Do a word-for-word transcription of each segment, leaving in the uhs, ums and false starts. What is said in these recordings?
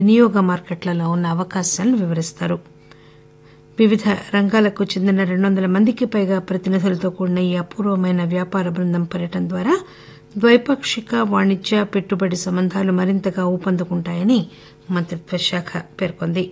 వినియోగ మార్కెట్లలో ఉన్న అవకాశాలను వివరిస్తారు. వివిధ రంగాలకు చెందిన రెండు వందల మందికి పైగా ప్రతినిధులతో కూడిన ఈ అపూర్వమైన వ్యాపార బృందం పర్యటన ద్వారా ద్వైపాక్షిక వాణిజ్య పెట్టుబడి సంబంధాలు మరింతగా ఊపందుకుంటాయని మంత్రిత్వ శాఖ పేర్కొంది.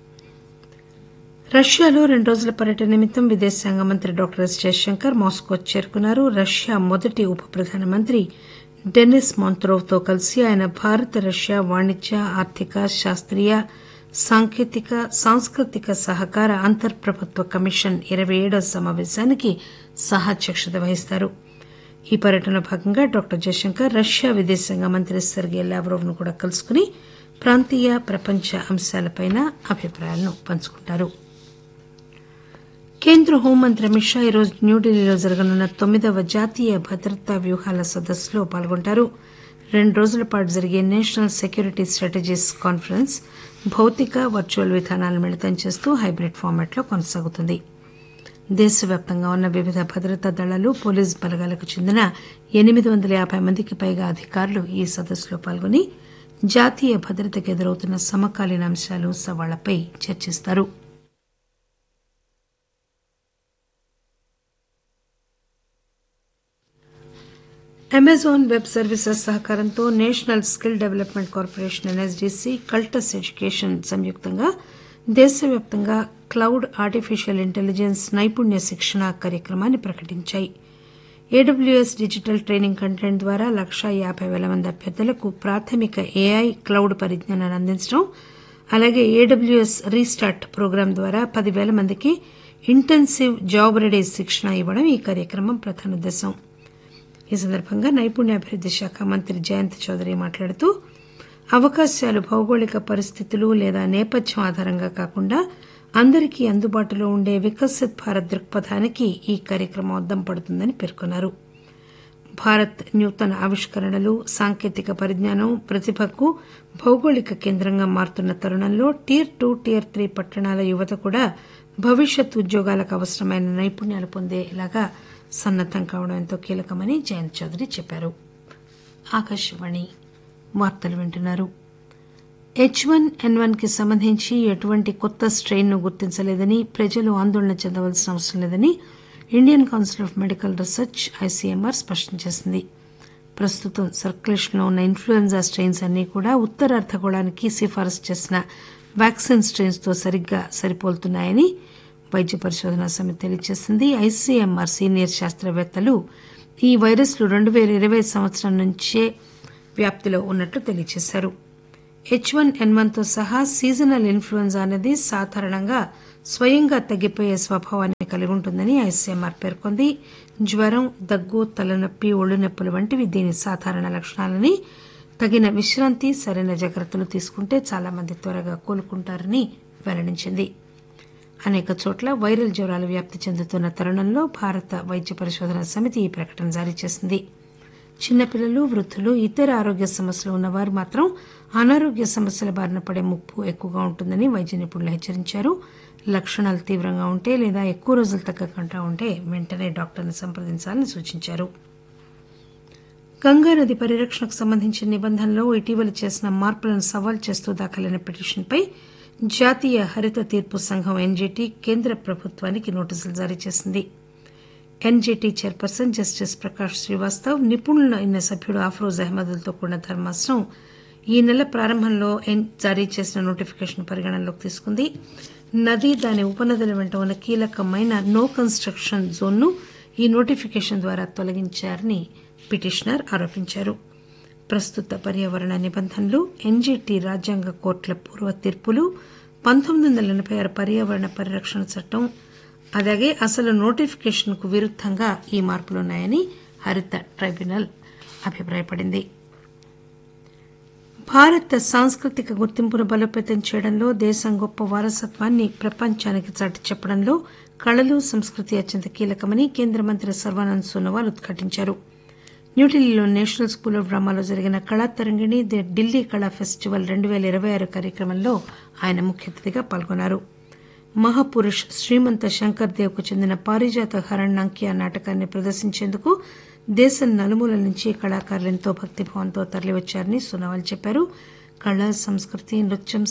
రష్యాలో రెండు రోజుల పర్యటన నిమిత్తం విదేశాంగ మంత్రి డాక్టర్ ఎస్ జయశంకర్ మాస్కో చేరుకున్నారు. రష్యా మొదటి ఉప ప్రధానమంత్రి డెనిస్ మాంత్రోవ్ తో కలిసి ఆయన భారత రష్యా వాణిజ్య ఆర్థిక శాస్త్రీయ సాంకేతిక సాంస్కృతిక సహకార అంతర్ ప్రభుత్వ కమిషన్ ఇరవై ఏడవ సమాపేశానికి సహాధ్యక్షత వహిస్తారు. ఈ పర్యటనలో భాగంగా డాక్టర్ జయశంకర్ రష్యా విదేశాంగ మంత్రి సెర్గీ లావ్రోవ్ ను కూడా కలుసుకుని ప్రాంతీయ ప్రపంచ అంశాలపై అభిప్రాయాలను పంచుకుంటారు. కేంద్ర హోంమంత్రి అమిత్ షా ఈరోజు న్యూఢిల్లీలో జరగనున్న తొమ్మిదవ జాతీయ భద్రతా వ్యూహాల సదస్సులో పాల్గొంటారు. రెండు రోజుల పాటు జరిగే నేషనల్ సెక్యూరిటీ స్ట్రాటజీస్ కాన్ఫరెన్స్ భౌతిక వర్చువల్ విధానాలను మిళితం చేస్తూ హైబ్రిడ్ ఫార్మాట్లో కొనసాగుతుంది. దేశవ్యాప్తంగా ఉన్న వివిధ భద్రతా దళాలు పోలీసు బలగాలకు చెందిన ఎనిమిది వందల యాబై మందికి పైగా అధికారులు ఈ సదస్సులో పాల్గొని జాతీయ భద్రతకు ఎదురవుతున్న సమకాలీన అంశాలు సవాళ్లపై చర్చిస్తారు. అమెజాన్ వెబ్ సర్వీసెస్ సహకారంతో national skill development corporation ఎన్ఎస్డీసీ Cultus education సంయుక్తంగా దేశవ్యాప్తంగా క్లౌడ్ ఆర్టిఫిషియల్ ఇంటెలిజెన్స్ నైపుణ్య శిక్షణ కార్యక్రమాన్ని ప్రకటించాయి. ఏడబ్ల్యూఎస్ డిజిటల్ ట్రైనింగ్ కంటెంట్ ద్వారా లక్షా యాబై పేల మంది అభ్యర్థులకు ప్రాథమిక ఏఐ క్లౌడ్ పరిజ్ఞానాన్ని అందించడం, అలాగే ఏడబ్ల్యూఎస్ రీస్టార్ట్ ప్రోగ్రాం ద్వారా పదివేల మందికి ఇంటెన్సివ్ జాబ్ రెడీ శిక్షణ ఇవ్వడం ఈ కార్యక్రమం ప్రధాన ఉద్దేశం. ఈ సందర్భంగా నైపుణ్యాభివృద్ది శాఖ మంత్రి జయంత్ చౌదరి మాట్లాడుతూ అవకాశాలు భౌగోళిక పరిస్థితులు లేదా నేపథ్యం ఆధారంగా కాకుండా అందరికీ అందుబాటులో ఉండే వికసిత్ భారత్ దృక్పథానికి ఈ కార్యక్రమం అద్దం పడుతుందని పేర్కొన్నారు. భారత్ నూతన ఆవిష్కరణలు సాంకేతిక పరిజ్ఞానం ప్రతిభకు భౌగోళిక కేంద్రంగా మారుతున్న తరుణంలో టియర్ టూ టియర్ త్రీ పట్టణాల యువత కూడా భవిష్యత్ ఉద్యోగాలకు అవసరమైన నైపుణ్యాలు పొందేలాగా సన్నద్దం కావడం ఎంతో కీలకమని జయంత్ చౌదరి చెప్పారు. ఆకాశవాణి వార్తలు వింటున్నారు. హెచ్ వన్ ఎన్ వన్ కి సంబంధించి ఎటువంటి కొత్త స్టెయిన్ ను గుర్తించలేదని ప్రజలు ఆందోళన చెందవలసిన అవసరం లేదని Indian council of medical research ICMR స్పష్టం చేసింది. ప్రస్తుతం సర్క్యులేషన్లో ఉన్న ఇన్ఫ్లుయెంజా స్టెయిన్స్ అన్నీ కూడా ఉత్తర అర్ధగోళానికి సిఫారసు చేసిన వ్యాక్సిన్ స్టెయిన్స్ తో సరిగ్గా సరిపోలుతున్నాయని వైద్య పరిశోధనా సమితి తెలియజేసింది. ఐసీఎంఆర్ సీనియర్ శాస్త్రవేత్తలు ఈ వైరస్లు రెండు పేల ఇరవై సంవత్సరం నుంచే వ్యాప్తిలో ఉన్నట్లు తెలియజేశారు. హెచ్ వన్ ఎన్ వన్ తో సహా సీజనల్ ఇన్ఫ్లుయెంజా అనేది సాధారణంగా స్వయంగా తగ్గిపోయే స్వభావాన్ని కలిగి ఉంటుందని ఐసీఎంఆర్ పేర్కొంది. జ్వరం, దగ్గు, తలనొప్పి, ఒళ్ళు నొప్పులు వంటివి దీని సాధారణ లక్షణాలని, తగిన విశ్రాంతి, సరైన జాగ్రత్తలు తీసుకుంటే చాలా మంది త్వరగా కోలుకుంటారని వెల్లడించింది. అనేక చోట్ల వైరల్ జ్వరాలు వ్యాప్తి చెందుతున్న తరుణంలో భారత వైద్య పరిశోధనా సమితి ఈ ప్రకటన జారీ చేసింది. చిన్నపిల్లలు, వృద్ధులు, ఇతర ఆరోగ్య సమస్యలు ఉన్నవారు మాత్రం అనారోగ్య సమస్యల బారిన పడే ముప్పు ఎక్కువగా ఉంటుందని వైద్య నిపుణులు హెచ్చరించారు. లక్షణాలు తీవ్రంగా ఉంటే లేదా ఎక్కువ రోజులు తగ్గకుండా ఉంటే వెంటనే డాక్టర్ను సంప్రదించాలని సూచించారు. గంగానది పరిరక్షణకు సంబంధించిన నిబంధనల్లో ఇటీవల చేసిన మార్పులను సవాల్ చేస్తూ దాఖలైన పిటిషన్పై జాతీయ హరిత తీర్పు సంఘం ఎన్జీటీ కేంద్ర ప్రభుత్వానికి నోటీసులు జారీ చేసింది. NGT chairperson justice Prakash Srivastav, నిపుణులైన సభ్యుడు అఫ్రోజ్ అహ్మద్లతో కూడిన ధర్మాసనం ఈ నెల ప్రారంభంలో జారీ చేసిన నోటిఫికేషన్ పరిగణనలోకి తీసుకుంది. నది, దాని ఉపనదుల వెంట ఉన్న కీలకమైన నో కన్స్ట్రక్షన్ జోన్ను ఈ నోటిఫికేషన్ ద్వారా తొలగించారని పిటిషనర్ ఆరోపించారు. ప్రస్తుత పర్యావరణ నిబంధనలు, ఎన్జీటీ రాజ్యాంగ కోర్టుల పూర్వ తీర్పులు, పంతొమ్మిది వందల ఎనబై ఆరు పర్యావరణ పరిరక్షణ చట్టం, అలాగే అసలు నోటిఫికేషన్ కు విరుద్దంగా ఈ మార్పులున్నాయని హరిత ట్రైబ్యునల్ అభిప్రాయపడింది. భారత సాంస్కృతిక గుర్తింపును బలోపేతం చేయడంలో, దేశం గొప్ప వారసత్వాన్ని ప్రపంచానికి చాటి చెప్పడంలో కళలు, సంస్కృతి అత్యంత కీలకమని కేంద్ర మంత్రి సర్వానంద్ సోనోవాల్ ఉద్ఘాటించారు. న్యూఢిల్లీలో నేషనల్ స్కూల్ ఆఫ్ డ్రామాలో జరిగిన కళా తరంగిణి ది ఢిల్లీ కళా ఫెస్టివల్ రెండు పేల ఇరవై ఆరు కార్యక్రమంలో ఆయన ముఖ్య అతిథిగా పాల్గొన్నారు. మహాపురుష్ శ్రీమంత శంకర్ దేవ్ కు చెందిన పారిజాత హరణ్యాంకియా నాటకాన్ని ప్రదర్శించేందుకు దేశం నలుమూలల నుంచి కళాకారులు ఎంతో భక్తిభావంతో తరలివచ్చారని సోనోవాల్ చెప్పారు. కళ సంస్కృతి నృత్యం